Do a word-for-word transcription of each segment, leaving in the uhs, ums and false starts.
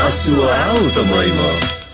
Asuao tomoy mo.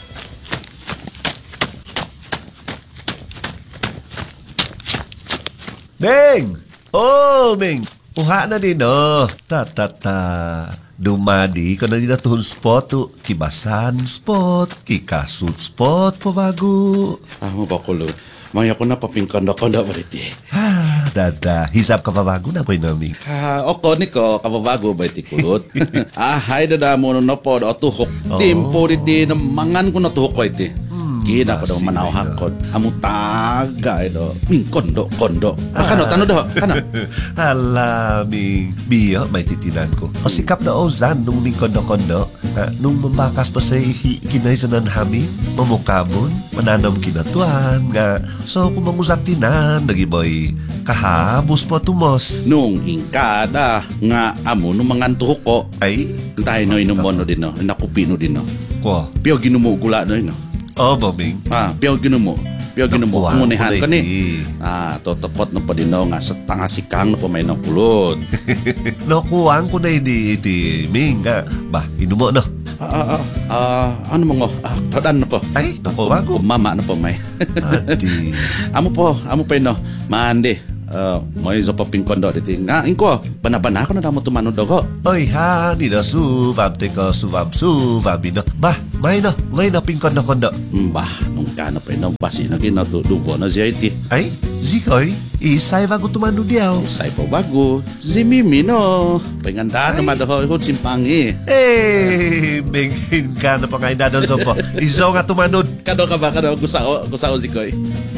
Ming! Oh, Ming! Uha na din, oh. Ta, ta, ta. Dumadi ko na din na tuhon spot, tu. Kibasan spot, kikasut spot, pavago. Amo ba kulod? Maya ko na papingkanda-kanda ba iti. Ha, dada. Hisap ka pavago na po yun, Ming. Ha, oko ni ko, kababago ba iti kulod? ah, hay dada mo no po, o tuhok. Oh. Timpo iti, na mangan ko na tuhok ko iti. Gina ko daw basi, manaw ay, hakod. Amo taga, do. Ming kondo, kondo. Ah, kano, tano daw, kano? Hala, Ming. Biyo, may titinan ko. O sikap na ozan nung Ming kondo-kondo. Ah, nung mambakas pa sa ihi, kinaisanan hami, mamukamon, mananam kinatuan, nga. So, kung mangusatinan, nagiboy, kahabos po tumos. Nung ingkada, nga amo nung mangan tuhok ko. Ay, Tayo no inumono din no, nakupino din no. ko. Piyo ginumo gula no no. Oh, Ming. Ah, piyo ginumo. Piyo ginumo. Nakuha Kumunihan ko ko na ni. eh. Ah, totopot no pa din no, nga sa tanga sikang no pa may napulod. Nakuhaan ko na hindi iti, Ming. Nga, ba, inumo, no? Ah, ah, ah, ah, ano mo ngo? Ah, tadan na po. Ay, naku, bago. Mama na po may. Adi. Amo po, amo pa no. Mande. Uh, may isa pa pingkondo dito. Nga, inko, banabana ko na damo tumano dogo. Oy, ha, ni na suvab, te ko suvab, suvab, no? Ba, may no, may na pingkon na kondo. Bah, nung kana pa no, basi na kinatudubo na siya iti. Ay, zikoy, isay bago tumano diyaw. Say po bago. Si Mimi no. Panganda naman daw ko simpangi. Eh, bengin ka na pa nga inadon so po. Iso nga tumanod. Kado ka ba kado kusao kusao si Koy.